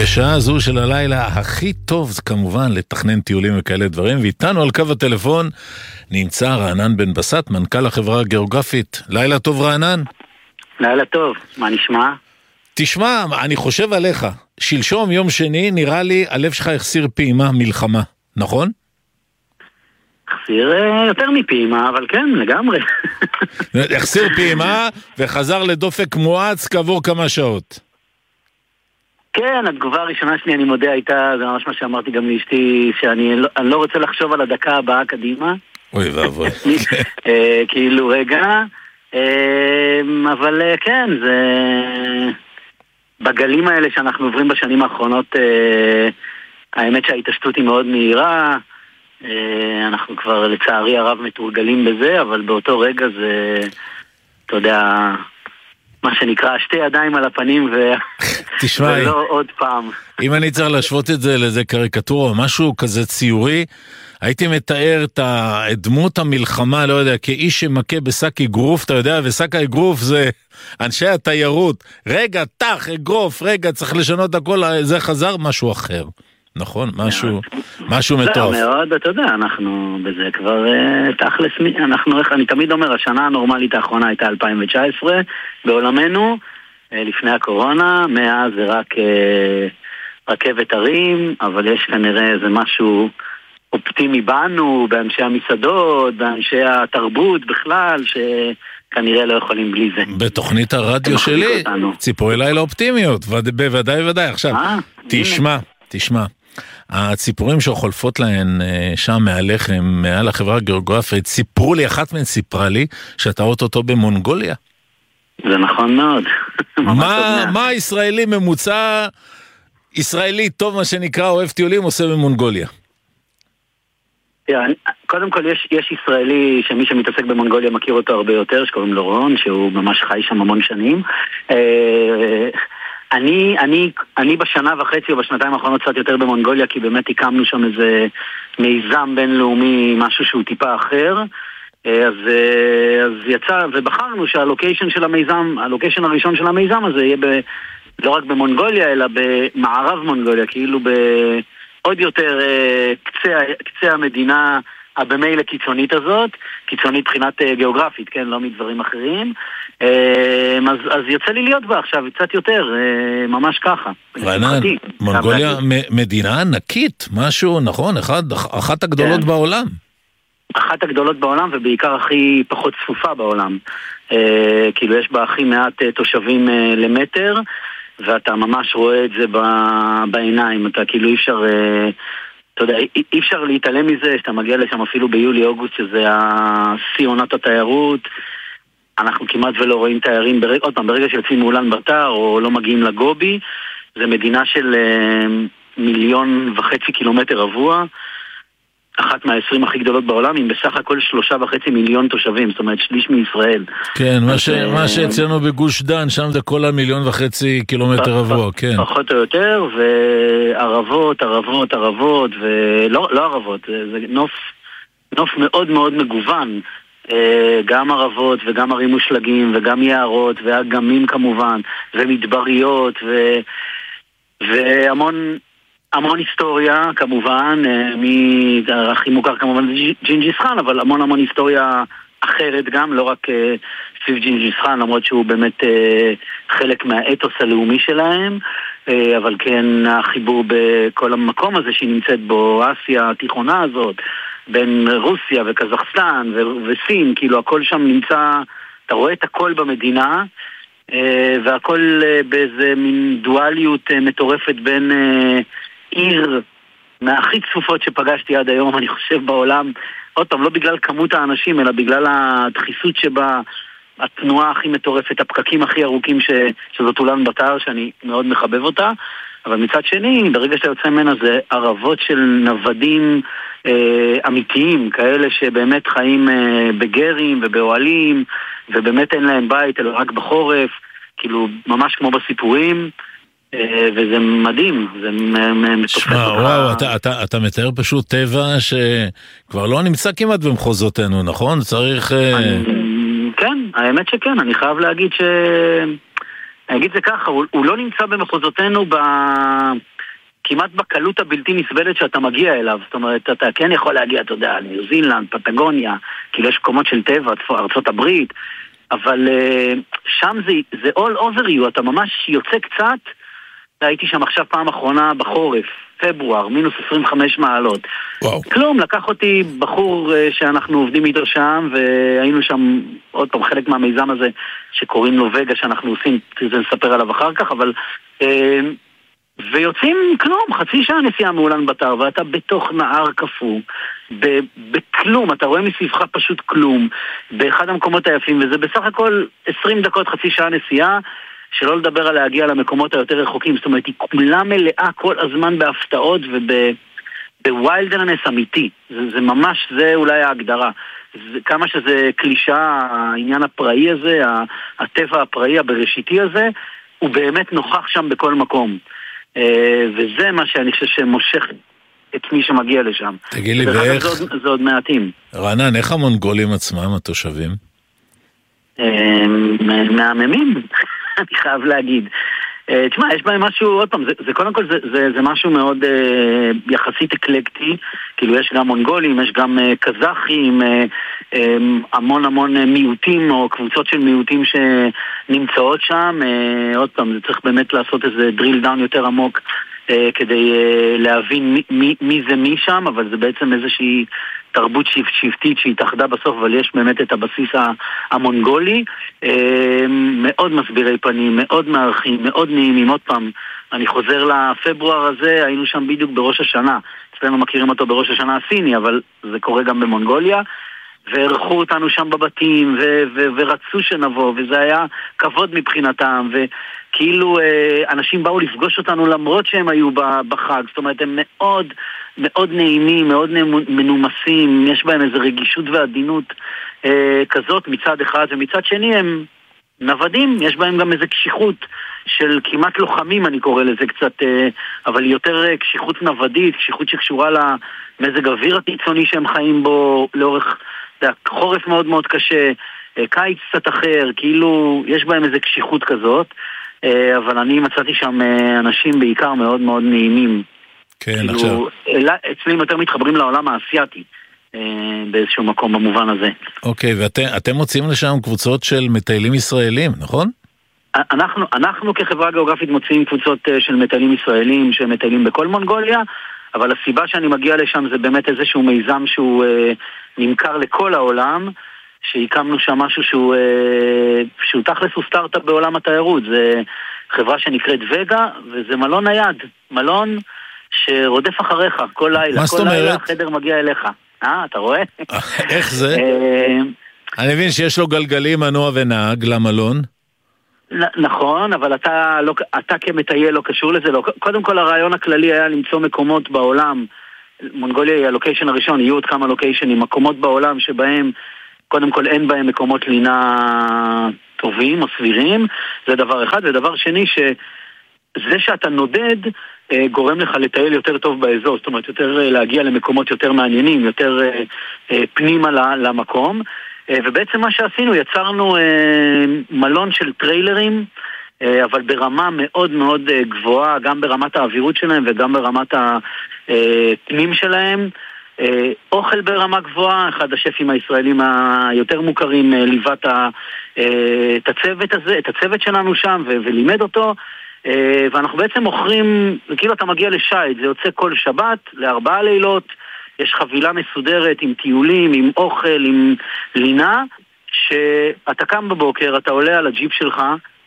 בשעה זו של הלילה הכי טוב זה כמובן לתכנן טיולים וכאלה דברים, ואיתנו על קו הטלפון נמצא רענן בן בסט, מנכ"ל החברה הגיאוגרפית. לילה טוב רענן. לילה טוב, מה נשמע? תשמע, אני חושב עליך, שלשום יום שני נראה לי הלב שלך החסיר פעימה מלחמה, נכון? החסיר יותר מפעימה, אבל כן, לגמרי. החסיר פעימה וחזר לדופק מואץ כעבור כמה שעות. כן, התגובה הראשונה שלי, אני מודה, הייתה, זה ממש מה שאמרתי גם לאשתי, שאני לא רוצה לחשוב על הדקה הבאה קדימה. אוי ואבוי. כאילו רגע, אבל כן, זה בגלים האלה שאנחנו עוברים בשנים האחרונות, האמת שההתעשתות היא מאוד מהירה, אנחנו כבר לצערי הרב מתורגלים בזה, אבל באותו רגע זה, אתה יודע, מה שנקרא שתי ידיים על הפנים ולא עוד פעם. אם אני צריך להשוות את זה לאיזה קריקטורה או משהו כזה ציורי, הייתי מתאר את דמות המלחמה, לא יודע, כאיש שמכה בשק אגרוף, אתה יודע, ושק האגרוף זה אנשי התיירות. רגע, תח, אגרוף, רגע, צריך לשנות הכל, זה חזר משהו אחר. נכון? משהו מטורף. זה מאוד, אתה יודע, אנחנו בזה כבר תכלס, אני תמיד אומר, השנה הנורמלית האחרונה הייתה 2019 בעולמנו, לפני הקורונה, מאז זה רק רכבת הרים, אבל יש כנראה איזה משהו אופטימי בנו, באנשי המסעדות, באנשי התרבות בכלל, שכנראה לא יכולים בלי זה. בתוכנית הרדיו שלי, ציפורי לילה אופטימיות, בוודאי. עכשיו, תשמע. הציפורים שחולפות להן שם מהלחם, מעל החברה הגיאוגרפית, סיפרו לי, אחת מהן סיפרה לי, שאתה אוטוטו במונגוליה. זה נכון מאוד. מה ישראלי ממוצע, ישראלי טוב מה שנקרא, אוהב טיולים, עושה במונגוליה? קודם כל יש ישראלי שמי שמתעסק במונגוליה מכיר אותו הרבה יותר, שקוראים לו רון, שהוא ממש חי שם המון שנים. אני בשנה וחצי או בשנתיים האחרונות קצת יותר במונגוליה, כי באמת הקמנו שם איזה מיזם בינלאומי, משהו שהוא טיפה אחר. אז יצא, ובחרנו שהלוקיישן של המיזם, הלוקיישן הראשון של המיזם הזה יהיה לא רק במונגוליה, אלא במערב מונגוליה, כאילו עוד יותר קצה המדינה הבמייל הקיצונית הזאת, קיצונית בחינת גיאוגרפית, כן, לא מדברים אחרים. אז יוצא לי להיות בה עכשיו, קצת יותר, ממש ככה. רענן, מונגוליה מדינה ענקית, משהו, נכון? אחת הגדולות בעולם. אחת הגדולות בעולם, ובעיקר הכי פחות צפופה בעולם. כאילו יש בה הכי מעט תושבים למטר, ואתה ממש רואה את זה בעיניים. אתה כאילו אתה יודע, אי אפשר להתעלם מזה, שאתה מגיע לשם אפילו ביולי-אוגוסט, שזה השיא עונת התיירות. אנחנו כמעט ולא רואים תיירים, עוד פעם, ברגע שיוצאים מאולן בתר או לא מגיעים לגובי. זה מדינה של 1.5 מיליון קילומטר רבוע, אחת מה-20 הכי גדולות בעולם, עם בסך הכל 3.5 מיליון תושבים, זאת אומרת שליש מישראל. כן, מה שאצלנו בגוש דן, שם זה כל 1.5 מיליון קילומטר רבוע, כן. פחות או יותר, וערבות, ולא ערבות, זה נוף מאוד מאוד מגוון, גם ערבות וגם ערים מושלגים וגם יערות ואגמים כמובן ומדבריות והמון היסטוריה כמובן, הכי מוכר כמובן זה ג'ינג'יס חאן, אבל המון היסטוריה אחרת גם, לא רק סביב ג'ינג'יס חאן, למרות שהוא באמת חלק מהאתוס הלאומי שלהם, אבל כן החיבור בכל המקום הזה שהיא נמצאת בו, אסיה התיכונה הזאת, בין רוסיה וקזחסטן וסין, כאילו הכל שם נמצא, אתה רואה את הכל במדינה, והכל באיזה מין דואליות מטורפת בין עיר מהכי צפופות שפגשתי עד היום, אני חושב בעולם, עוד פעם, לא בגלל כמות האנשים, אלא בגלל הדחיסות שבה, התנועה הכי מטורפת, הפקקים הכי ארוכים שזאת אולן בתר, שאני מאוד מחבב אותה, אבל מצד שני, ברגע שאתה יוצא ממנה זה ערבות של נוודים אמיתיים, כאלה שבאמת חיים בגרים ובאוהלים, ובאמת אין להם בית, אלא רק בחורף, כאילו ממש כמו בסיפורים, וזה מדהים, זה מתופס. וואו, אתה מתאר פשוט טבע שכבר לא נמצא כמעט במחוזותינו, נכון? צריך... כן, האמת שכן, אני חייב להגיד אני אגיד זה ככה, הוא לא נמצא במחוזותינו כמעט בקלות הבלתי נסבלת שאתה מגיע אליו. זאת אומרת, אתה כן יכול להגיע, אתה יודע, ניו זילנד, פטגוניה, כאילו יש קומות של טבע, ארצות הברית, אבל שם זה all over you, אתה ממש יוצא קצת. הייתי שם עכשיו פעם אחרונה בחורף, פברואר, מינוס 25 מעלות. וואו. כלום, לקח אותי בחור שאנחנו עובדים איתו שם, והיינו שם עוד פעם חלק מהמיזם הזה שקוראים לו וגה, שאנחנו עושים, זה נספר עליו אחר כך, אבל ויוצאים כלום, חצי שעה נסיעה מאולן בתר, ואתה בתוך נהר קפוא, בכלום, אתה רואה מסביבך פשוט כלום, באחד המקומות היפים, וזה בסך הכל 20 דקות, חצי שעה נסיעה, שלא לדבר על להגיע למקומות היותר רחוקים. זאת אומרת, היא כולה מלאה כל הזמן בהפתעות ובווילדרנס אמיתי. זה ממש, זה אולי ההגדרה. כמה שזה קלישה, העניין הפראי הזה, הטבע הפראי הבראשיתי הזה, הוא באמת נוכח שם בכל מקום. וזה מה שאני חושב שמושך את מי שמגיע לשם. תגיד לי, ואיך... זה עוד מעטים. רענן, איך המונגולים עצמם, התושבים? מהממים. אני חייב להגיד. תשמע, יש בהם משהו, עוד פעם, זה קודם כל זה משהו מאוד יחסית אקלקטי, כאילו יש גם מונגולים, יש גם קזחים, המון מיעוטים או קבוצות של מיעוטים שנמצאות שם. עוד פעם, זה צריך באמת לעשות איזה drill down יותר עמוק כדי להבין מי זה מי שם, אבל זה בעצם איזושהי תרבות שבטית שהתאחדה בסוף, אבל יש באמת את הבסיס המונגולי. מאוד מסבירי פנים, מאוד מערכים, מאוד נעימים. עוד פעם, אני חוזר לפברואר הזה, היינו שם בדיוק בראש השנה. אצלנו מכירים אותו בראש השנה הסיני, אבל זה קורה גם במונגוליה. וערכו אותנו שם בבתים, ורצו שנבוא, וזה היה כבוד מבחינתם, וכאילו אנשים באו לפגוש אותנו למרות שהם היו בחג. זאת אומרת, הם מאוד מאוד נעימים, מאוד מנומסים, יש בהם איזו רגישות ועדינות כזאת מצד אחד, ומצד שני הם נוודים, יש בהם גם איזו קשיחות של כמעט לוחמים, אני קורא לזה קצת, אבל יותר קשיחות נוודית, קשיחות שקשורה למזג אוויר הקיצוני שהם חיים בו לאורך חורף מאוד מאוד קשה, קיץ קצת אחר, כאילו יש בהם איזו קשיחות כזאת, אבל אני מצאתי שם אנשים בעיקר מאוד מאוד נעימים. כן, כאילו, עכשיו. אצלם יותר מתחברים לעולם האסייתי, באיזשהו מקום במובן הזה. אוקיי, ואתם מוצאים לשם קבוצות של מטיילים ישראלים, נכון? אנחנו כחברה גיאוגרפית מוצאים קבוצות של מטיילים ישראלים שמטיילים בכל מונגוליה, אבל הסיבה שאני מגיע לשם זה באמת איזשהו מיזם שהוא נמכר לכל העולם, שהקמנו שם משהו שהוא תכלס הוא סטארט-אפ בעולם התיירות. זה חברה שנקראת וגה, וזה מלון נייד, מלון שרודף אחריך כל לילה. כל לילה החדר מגיע אליך. אתה רואה? איך זה? אני מבין שיש לו גלגלים, מנוע ונהג למלון. נכון, אבל אתה כמטייל לא קשור לזה. קודם כל הרעיון הכללי היה למצוא מקומות בעולם, מונגוליה היא הלוקיישן הראשון, יהיו עוד כמה לוקיישנים, מקומות בעולם שבהם קודם כל אין בהם מקומות לינה טובים או סבירים, זה דבר אחד. ודבר שני, שזה שאתה נודד גורם לך לטייל יותר טוב באזור, זאת אומרת יותר להגיע למקומות יותר מעניינים, יותר פנימה למקום. ובעצם מה שעשינו, יצרנו מלון של טריילרים, אבל ברמה מאוד מאוד גבוהה, גם ברמת האווירות שלהם וגם ברמת הפנים שלהם. אוכל ברמה גבוהה, אחד השפים הישראלים היותר מוכרים ליווה את הצוות הזה, את הצוות שלנו שם ולימד אותו, ואנחנו בעצם מוכרים, כאילו אתה מגיע לשייט, זה יוצא כל שבת ל4 לילות, יש חבילה מסודרת עם טיולים, עם אוכל, עם לינה, שאתה קם בבוקר, אתה עולה על הג'יפ שלך,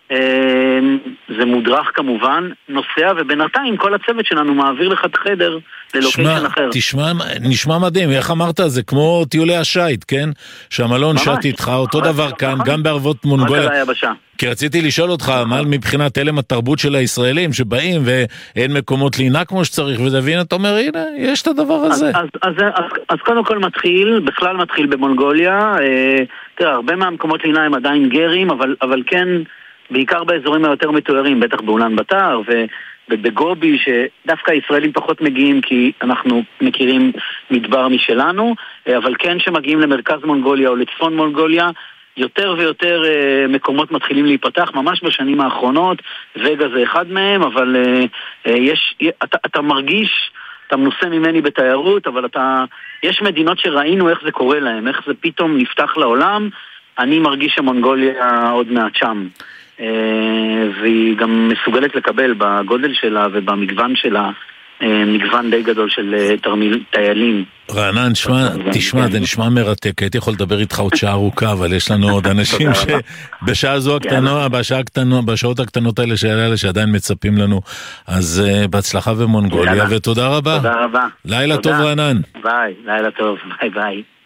זה מודרך כמובן, נוסע, ובינתיים כל הצוות שלנו מעביר לך את החדר ללוקיישן אחר. נשמע מדהים, איך אמרת? זה כמו טיולי השייט, כן? שהמלון שט איתך, אותו דבר כאן, גם בערבות מונגוליה. כי רציתי לשאול אותך, מה מבחינת אלם התרבות של הישראלים שבאים ואין מקומות לינה כמו שצריך, והנה אתה אומר, הנה, יש את הדבר הזה. אז קודם כל בכלל מתחיל במונגוליה, תראה, הרבה מהמקומות לינה הם עדיין גרים, אבל כן, בעיקר באזורים היותר מתוארים, בטח באולן בתר ובגובי, שדווקא הישראלים פחות מגיעים כי אנחנו מכירים מדבר משלנו, אבל כן שמגיעים למרכז מונגוליה או לצפון מונגוליה, יותר ויותר מקומות מתחילים להיפתח, ממש בשנים האחרונות, וגה זה אחד מהם, אבל אתה מרגיש, אתה מנוסה ממני בתיירות, אבל יש מדינות שראינו איך זה קורה להם, איך זה פתאום נפתח לעולם, אני מרגיש שמונגוליה עוד מעט שם. והיא גם מסוגלת לקבל בגודל שלה ובמגוון שלה, מגוון די גדול של טיילים. רענן, תשמע, זה נשמע מרתק, הייתי יכול לדבר איתך עוד שעה ארוכה, אבל יש לנו עוד אנשים שבשעה זו הקטנה, בשעות הקטנות האלה שעדיין מצפים לנו, אז בהצלחה במונגוליה, ותודה רבה. תודה רבה. לילה טוב רענן. ביי, לילה טוב, ביי ביי.